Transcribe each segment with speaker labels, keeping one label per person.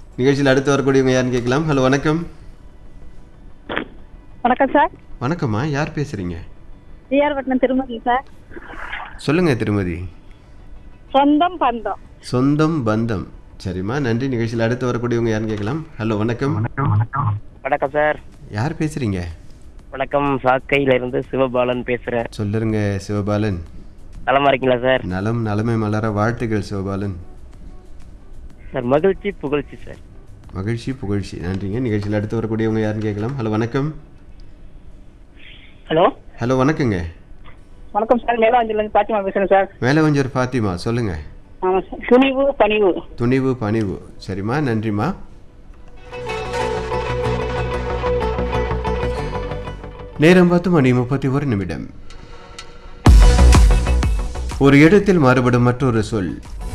Speaker 1: நிகழ்ச்சியில் அடுத்து வரக்கூடியவங்க யாருன்னு கேட்கலாம். ஹலோ வணக்கம்.
Speaker 2: வணக்கம் சார்.
Speaker 1: வணக்கம்மா, யார் பேசுறீங்க?
Speaker 2: டிஆர்பட்டினம் திருமதி சார்.
Speaker 1: சொல்லுங்க திருமதி.
Speaker 2: சொந்தம் பந்தம்.
Speaker 1: சொந்தம் பந்தம். சரிம்மா, நன்றி. நிகழ்ச்சியில் அடுத்து வரக்கூடியவங்க யாருன்னு கேட்கலாம். ஹலோ வணக்கம்.
Speaker 3: வணக்கம் சார்.
Speaker 1: யார் பேசுறீங்க?
Speaker 3: வணக்கம், சாக்கையில இருந்து சிவபாலன் பேசுறேன்.
Speaker 1: சொல்லுங்க சிவபாலன்.
Speaker 3: நலமா இருக்கீங்களா சார்?
Speaker 1: நலம், நலமை மலர வாழ்த்துக்கள் சிவபாலன்.
Speaker 3: சார் மகிழ்ச்சி புகழ்ச்சி சார்.
Speaker 1: மகிழ்ச்சி புகழ்ச்சி. நன்றிங்க. நிகழ்ச்சியில் அடுத்து வரக்கூடியவங்க யாருன்னு கேட்கலாம். ஹலோ வணக்கம்.
Speaker 2: ஹலோ
Speaker 1: ஹலோ வணக்கங்க.
Speaker 2: வணக்கம் சார். மேலாவஞ்சிலிருந்து பாத்திமா பேசுறேன் சார்.
Speaker 1: மேலவஞ்சர் ஃபாத்திமா, சொல்லுங்க.
Speaker 2: ஆமாம் சார். துணிவு பணிவு.
Speaker 1: துணிவு பணிவு. சரிம்மா, நன்றிம்மா. நேரம் 10:31. ஒரு இடத்தில் மாறுபடும் மற்றொரு சொல்.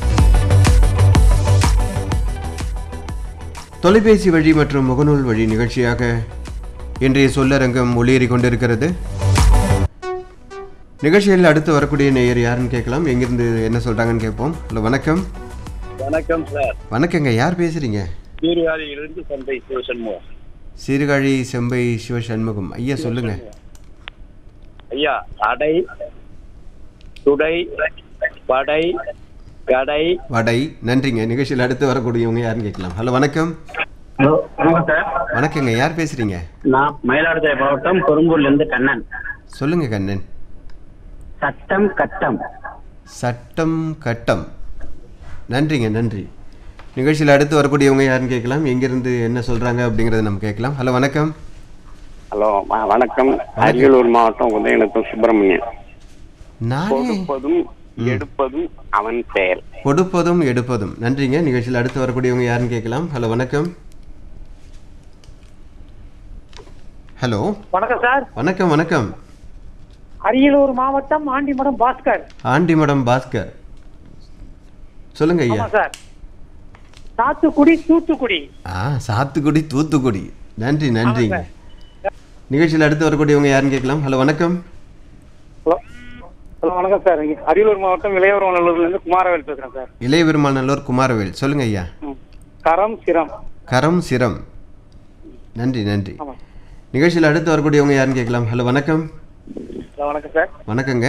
Speaker 1: தொலைபேசி வழி மற்றும் முகநூல் வழி நிகழ்ச்சியாக இன்றைய சொல்லரங்கம் ஒளியேறி கொண்டிருக்கிறது. நிகழ்ச்சியில் அடுத்து வரக்கூடிய நேயர் யாருன்னு கேட்கலாம். எங்கிருந்து என்ன சொல்றாங்கன்னு கேட்போம். ஹலோ வணக்கம்.
Speaker 4: வணக்கம் சார்.
Speaker 1: வணக்கங்க, யார் பேசுறீங்க?
Speaker 4: சீர்காழியிலிருந்து செம்பை சிவசண்முகம்.
Speaker 1: சீர்காழி செம்பை சிவசண்முகம் ஐயா, சொல்லுங்க.
Speaker 4: ஐயா, அடை, துடை, படை, கடை,
Speaker 1: வடை. நன்றிங்க. நிகழ்ச்சியில் அடுத்து வரக்கூடியவங்க யாருன்னு கேட்கலாம். ஹலோ வணக்கம்.
Speaker 5: ஹலோ வணக்கம் சார்.
Speaker 1: வணக்கங்க, யார் பேசுறீங்க?
Speaker 5: நான் மயிலாடுதுறை மாவட்டம் பெரும்பூர்ல இருந்து கண்ணன்.
Speaker 1: சொல்லுங்க கண்ணன்.
Speaker 5: சட்டம் கட்டம்.
Speaker 1: சட்டம் கட்டம். நன்றிங்க, நன்றி. நிகழ்ச்சியில் அடுத்து வரக்கூடியவங்க யாருன்னு கேட்கலாம். எங்கிருந்து என்ன சொல்றாங்க அப்படிங்கறத நம்ம கேட்கலாம். ஹலோ வணக்கம்.
Speaker 6: ஹலோ வணக்கம். அரியலூர் மாவட்டம் உதயநத்தம் சுப்பிரமணியன்.
Speaker 1: நானே
Speaker 6: கொடுப்பதும் எடுப்பதும் அவன் செயல்.
Speaker 1: கொடுப்பதும் எடுப்பதும். நன்றிங்க. நிகழ்ச்சியில் அடுத்து வரக்கூடியவங்க யாருன்னு கேட்கலாம். ஹலோ வணக்கம். ஹலோ
Speaker 2: வணக்கம் சார்.
Speaker 1: வணக்கம். வணக்கம்.
Speaker 2: அரியலூர் மாவட்டம் ஆண்டிமடம் பாஸ்கர்.
Speaker 1: ஆண்டிமடம் பாஸ்கர், சொல்லுங்க ஐயா.
Speaker 2: ஆமா சார். சாத்துக்குடி தூத்துக்குடி.
Speaker 1: சாத்துக்குடி தூத்துக்குடி. நன்றி, நன்றிங்க. நிகழ்ச்சியில் அடுத்து வரக்கூடியவங்க யாருன்னு கேட்கலாம். ஹலோ வணக்கம்.
Speaker 2: ஹலோ ஹலோ வணக்கம் சார். அரியலூர் மாவட்டம் இளையவரநல்லூர்ல இருந்து குமாரவேல் பேசுறேன் சார்.
Speaker 1: இளையபெருமாநல்லூர் குமாரவேல், சொல்லுங்க ஐயா.
Speaker 2: கரம் சிரம்.
Speaker 1: கரம் சிரம். நன்றி, நன்றி. நிகழ்ச்சியில் அடுத்து வரக்கூடியவங்க யாருன்னு கேட்கலாம். ஹலோ வணக்கம்.
Speaker 2: ஹலோ வணக்கம் சார்.
Speaker 1: வணக்கங்க.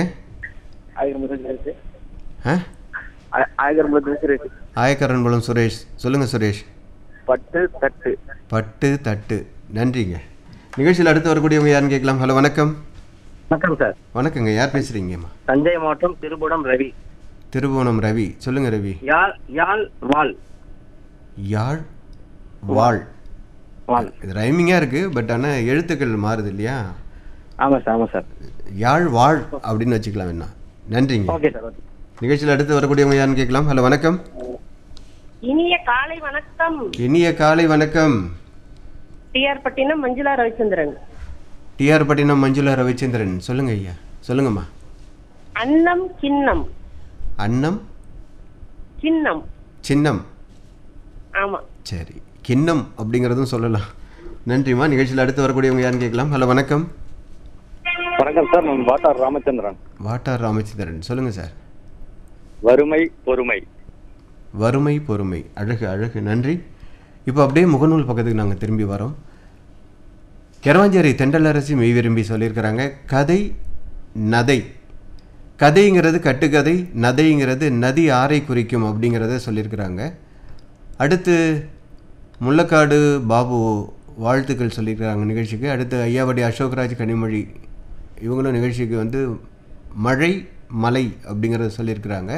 Speaker 1: ஆயக்கரன்புலம் சுரேஷ், சொல்லுங்க சுரேஷ்.
Speaker 4: பட்டு, தட்டு.
Speaker 1: பட்டு தட்டு. நன்றிங்க. நிகழ்ச்சியில் அடுத்து வரக்கூடியவங்க யாருன்னு கேட்கலாம். ஹலோ வணக்கம்.
Speaker 5: வணக்கம் சார்.
Speaker 1: வணக்கங்க, யார் பேசுறீங்கம்மா?
Speaker 5: தஞ்சை மாவட்டம் திருப்புவனம் ரவி.
Speaker 1: திருபுவனம் ரவி, சொல்லுங்க ரவி.
Speaker 5: யாழ் யாழ் வாள்.
Speaker 1: யாழ் வாழ்.
Speaker 5: வாள்.
Speaker 1: இது ரைமிங்கா இருக்கு, பட் ஆனா எழுத்துக்கள் மாறுது இல்லையா?
Speaker 5: ஆமா சார். ஆமா சார்.
Speaker 1: யாழ் வாழ் அப்படின்னு வச்சுக்கலாம் என்ன. நன்றிங்க.
Speaker 5: Okay sir. ஓகே.
Speaker 1: நிகழ்ச்சியில் அடுத்து வரக்கூடியவங்க யாருன்னு கேட்கலாம். ஹலோ வணக்கம்.
Speaker 7: இனிய காலை வணக்கம்.
Speaker 1: இனிய காலை வணக்கம்.
Speaker 7: டிஆர்பட்டினம் மஞ்சுளா ரவிச்சந்திரன்.
Speaker 1: டிஆர் பட்டினம் மஞ்சுளா ரவிச்சந்திரன், சொல்லுங்க ஐயா. சொல்லுங்கம்மா.
Speaker 7: அன்னம் கிண்ணம்.
Speaker 1: அன்னம்
Speaker 7: கிண்ணம்.
Speaker 1: சின்னம்.
Speaker 7: ஆமா.
Speaker 1: சரி, கிண்ணம் அப்படிங்கிறதும் சொல்லலாம். நன்றிம்மா. நிகழ்ச்சியில் அடுத்து வரக்கூடியவங்க யாருன்னு கேட்கலாம். ஹலோ வணக்கம்.
Speaker 4: வணக்கம் சார். நான் வாட்டார் ராமச்சந்திரன்.
Speaker 1: வாட்டார் ராமச்சந்திரன், சொல்லுங்க சார்.
Speaker 4: வறுமை, பொறுமை.
Speaker 1: வறுமை பொறுமை. அழகு, அழகு. நன்றி. இப்போ அப்படியே முகநூல் பக்கத்துக்கு நாங்கள் திரும்பி வரோம். கெரவாஞ்சேரி தெண்டலரசி மெய் விரும்பி சொல்லியிருக்கிறாங்க. கதை நதை. கதைங்கிறது கட்டுக்கதை, நதைங்கிறது நதி ஆறை குறிக்கும் அப்படிங்கிறத சொல்லியிருக்கிறாங்க. அடுத்து முள்ளக்காடு பாபு வாழ்த்துக்கள் சொல்லியிருக்கிறாங்க நிகழ்ச்சிக்கு. அடுத்து ஐயாவடி அசோக்ராஜ் கனிமொழி, இவங்களும் நிகழ்ச்சிக்கு வந்து மழை மலை அப்படிங்கிறத சொல்லியிருக்கிறாங்க.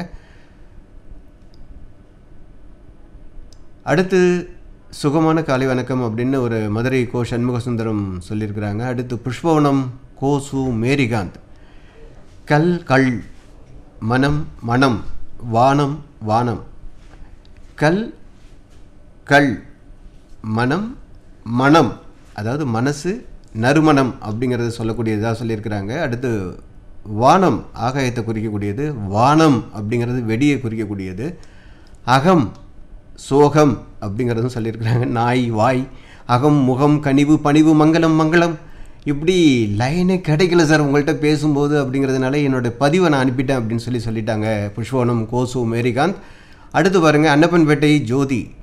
Speaker 1: அடுத்து சுகமான காலை வணக்கம் அப்படின்னு ஒரு மதுரை கோ சண்முக சுந்தரம் சொல்லியிருக்கிறாங்க. அடுத்து புஷ்பவனம் கோசு மேரிகாந்த். கல் கள், மனம் மனம், வானம் வானம். கல் கள், மனம் மனம், அதாவது மனசு நறுமணம் அப்படிங்கிறத சொல்லக்கூடியதாக சொல்லியிருக்கிறாங்க. அடுத்து வானம் ஆகாயத்தை குறிக்கக்கூடியது, வானம் அப்படிங்கிறது வெடியை குறிக்கக்கூடியது. அகம் சோகம் அப்படிங்கிறதும் சொல்லியிருக்கிறாங்க. நாய் வாய், அகம் முகம், கனிவு பணிவு, மங்களம் மங்களம். இப்படி லைனே கிடைக்கல சார் உங்கள்கிட்ட பேசும்போது அப்படிங்கிறதுனால என்னோடய பதிவை நான் அனுப்பிட்டேன் அப்படின்னு சொல்லிட்டாங்க புஷ்பவனம் கோசு மேரிகாந்த். அடுத்து பாருங்கள், அன்னப்பன்பேட்டை ஜோதி